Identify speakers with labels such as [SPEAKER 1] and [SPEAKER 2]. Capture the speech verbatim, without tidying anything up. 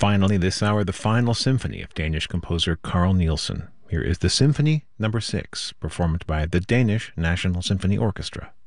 [SPEAKER 1] Finally, this hour, the final symphony of Danish composer Carl Nielsen. Here is the Symphony Number Six, performed by the Danish National Symphony Orchestra.